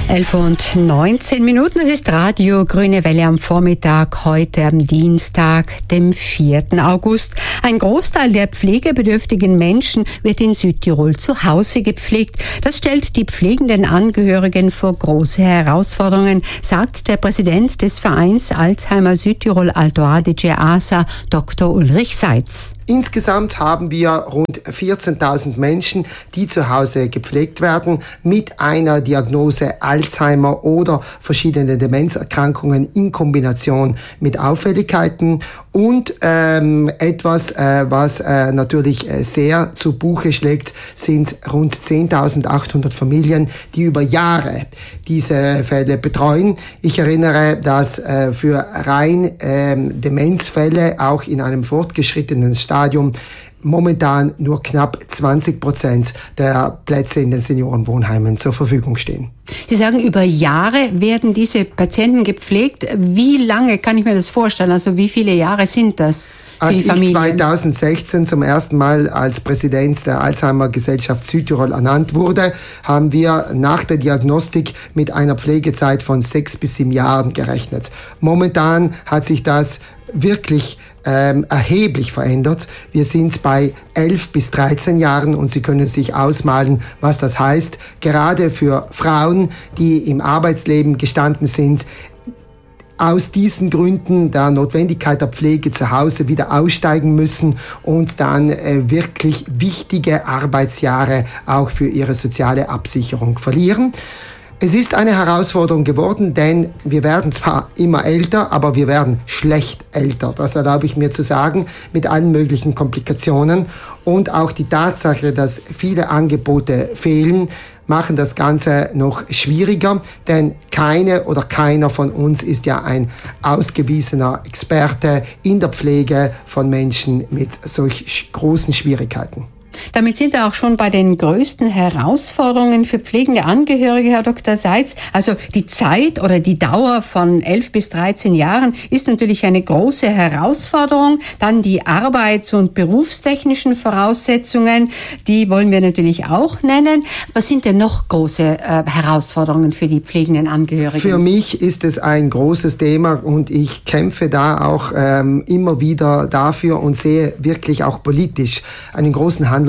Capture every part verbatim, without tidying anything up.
elf und neunzehn Minuten. Es ist Radio Grüne Welle am Vormittag, heute am Dienstag, dem vierten August. Ein Großteil der pflegebedürftigen Menschen wird in Südtirol zu Hause gepflegt. Das stellt die pflegenden Angehörigen vor große Herausforderungen, sagt der Präsident des Vereins Alzheimer Südtirol Alto Adige A S A, Doktor Ulrich Seitz. Insgesamt haben wir rund vierzehntausend Menschen, die zu Hause gepflegt werden, mit einer Diagnose Alzheimer oder verschiedene Demenzerkrankungen in Kombination mit Auffälligkeiten. Und ähm, etwas, äh, was äh, natürlich äh, sehr zu Buche schlägt, sind rund zehntausendachthundert Familien, die über Jahre diese Fälle betreuen. Ich erinnere, dass äh, für rein äh, Demenzfälle auch in einem fortgeschrittenen Stadium momentan nur knapp zwanzig Prozent der Plätze in den Seniorenwohnheimen zur Verfügung stehen. Sie sagen, über Jahre werden diese Patienten gepflegt. Wie lange kann ich mir das vorstellen? Also wie viele Jahre sind das für Als die Familien? Als ich zweitausendsechzehn zum ersten Mal als Präsident der Alzheimer Gesellschaft Südtirol ernannt wurde, haben wir nach der Diagnostik mit einer Pflegezeit von sechs bis sieben Jahren gerechnet. Momentan hat sich das wirklich ähm, erheblich verändert. Wir sind bei elf bis dreizehn Jahren und Sie können sich ausmalen, was das heißt. Gerade für Frauen, die im Arbeitsleben gestanden sind, aus diesen Gründen der Notwendigkeit der Pflege zu Hause wieder aussteigen müssen und dann äh, wirklich wichtige Arbeitsjahre auch für ihre soziale Absicherung verlieren. Es ist eine Herausforderung geworden, denn wir werden zwar immer älter, aber wir werden schlecht älter. Das erlaube ich mir zu sagen, mit allen möglichen Komplikationen. Und auch die Tatsache, dass viele Angebote fehlen, machen das Ganze noch schwieriger, denn keine oder keiner von uns ist ja ein ausgewiesener Experte in der Pflege von Menschen mit solch großen Schwierigkeiten. Damit sind wir auch schon bei den größten Herausforderungen für pflegende Angehörige, Herr Doktor Seitz. Also die Zeit oder die Dauer von elf bis dreizehn Jahren ist natürlich eine große Herausforderung. Dann die arbeits- und berufstechnischen Voraussetzungen, die wollen wir natürlich auch nennen. Was sind denn noch große äh, Herausforderungen für die pflegenden Angehörigen? Für mich ist es ein großes Thema und ich kämpfe da auch ähm, immer wieder dafür und sehe wirklich auch politisch einen großen Handlungsbedarf,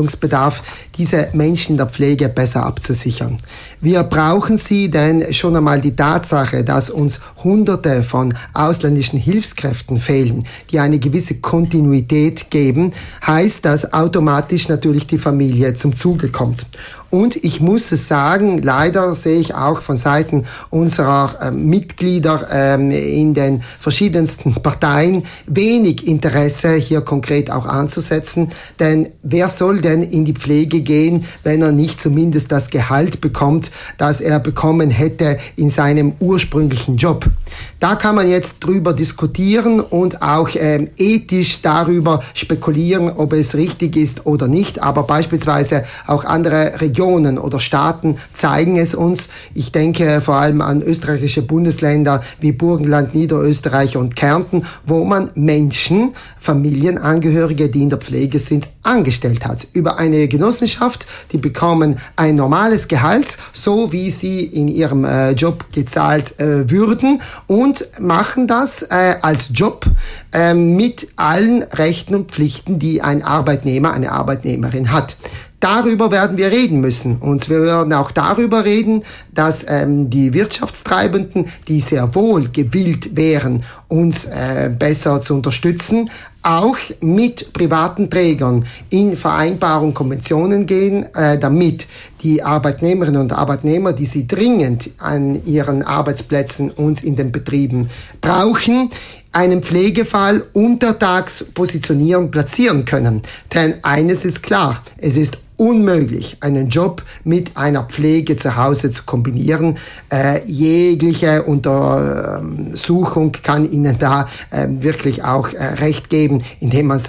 diese Menschen der Pflege besser abzusichern. Wir brauchen sie, denn schon einmal die Tatsache, dass uns Hunderte von ausländischen Hilfskräften fehlen, die eine gewisse Kontinuität geben, heißt, dass automatisch natürlich die Familie zum Zuge kommt. Und ich muss es sagen, leider sehe ich auch von Seiten unserer äh, Mitglieder ähm, in den verschiedensten Parteien wenig Interesse, hier konkret auch anzusetzen. Denn wer soll denn in die Pflege gehen, wenn er nicht zumindest das Gehalt bekommt, das er bekommen hätte in seinem ursprünglichen Job? Da kann man jetzt drüber diskutieren und auch ähm, ethisch darüber spekulieren, ob es richtig ist oder nicht. Aber beispielsweise auch andere Regionen oder Staaten zeigen es uns. Ich denke vor allem an österreichische Bundesländer wie Burgenland, Niederösterreich und Kärnten, wo man Menschen, Familienangehörige, die in der Pflege sind, angestellt hat. Über eine Genossenschaft, die bekommen ein normales Gehalt, so wie sie in ihrem äh, Job gezahlt äh, würden und machen das äh, als Job äh, mit allen Rechten und Pflichten, die ein Arbeitnehmer, eine Arbeitnehmerin hat. Darüber werden wir reden müssen und wir werden auch darüber reden, dass ähm, die Wirtschaftstreibenden, die sehr wohl gewillt wären, uns äh, besser zu unterstützen, auch mit privaten Trägern in Vereinbarung, Konventionen gehen, äh, damit die Arbeitnehmerinnen und Arbeitnehmer, die sie dringend an ihren Arbeitsplätzen uns in den Betrieben brauchen, einen Pflegefall untertags positionieren, platzieren können. Denn eines ist klar, es ist unmöglich, einen Job mit einer Pflege zu Hause zu kombinieren. Äh, jegliche Untersuchung kann Ihnen da äh, wirklich auch äh, recht geben, indem man sagt,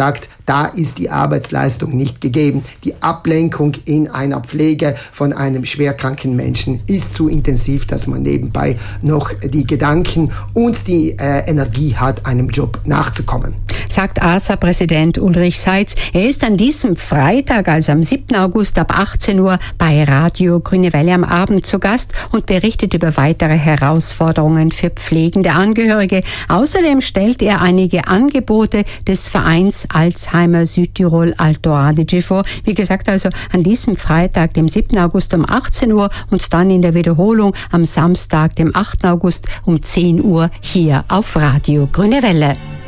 da ist die Arbeitsleistung nicht gegeben. Die Ablenkung in einer Pflege von einem schwerkranken Menschen ist zu intensiv, dass man nebenbei noch die Gedanken und die äh, Energie hat, einem Job nachzukommen. Sagt A S A-Präsident Ulrich Seitz. Er ist an diesem Freitag, also am siebten August ab achtzehn Uhr bei Radio Grüne Welle am Abend zu Gast und berichtet über weitere Herausforderungen für pflegende Angehörige. Außerdem stellt er einige Angebote des Vereins Alzheimer Südtirol Alto Adige vor. Wie gesagt, also an diesem Freitag, dem siebten August um achtzehn Uhr und dann in der Wiederholung am Samstag, dem achten August um zehn Uhr hier auf Radio Grüne Welle.